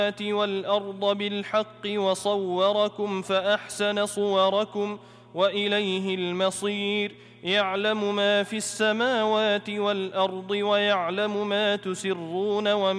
والأرض بالحق وصوركم فأحسن صوركم وإليه المصير يعلم ما في السماوات والأرض ويعلم ما تسرون وما